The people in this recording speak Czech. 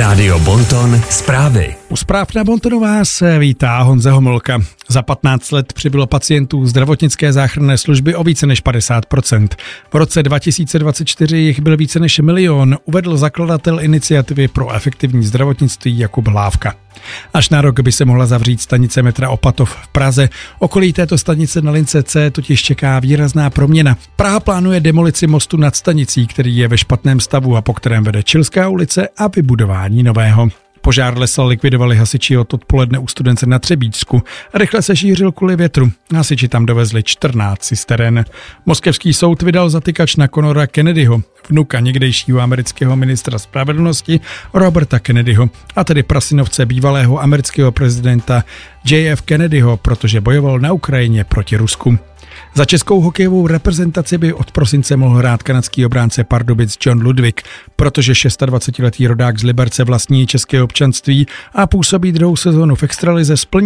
Rádio Bonton zprávy. U zpráv na Bontonu vás vítá Honza Homolka. Za 15 let přibylo pacientů zdravotnické záchranné služby o více než 50%. V roce 2024 jich byl více než 1 000 000, uvedl zakladatel iniciativy pro efektivní zdravotnictví Jakub Hlávka. Až na rok by se mohla zavřít stanice metra Opatov v Praze. Okolí této stanice na lince C totiž čeká výrazná proměna. Praha plánuje demolici mostu nad stanicí, který je ve špatném stavu a po kterém vede Čilská ulice, a vybudování nového. Požár lesa likvidovali hasiči od odpoledne u Studence na Třebíčsku. Rychle se šířil kvůli větru. Hasiči tam dovezli 14 cisteren. Moskevský soud vydal zatykač na Conora Kennedyho, vnuka někdejšího amerického ministra spravedlnosti Roberta Kennedyho, a tedy prasynovce bývalého amerického prezidenta JF Kennedyho, protože bojoval na Ukrajině proti Rusku. Za českou hokejovou reprezentaci by od prosince mohl hrát kanadský obránce Pardubic John Ludwig, protože 26letý rodák z Liberce vlastní české občanství a působí druhou sezónu v extralize, splní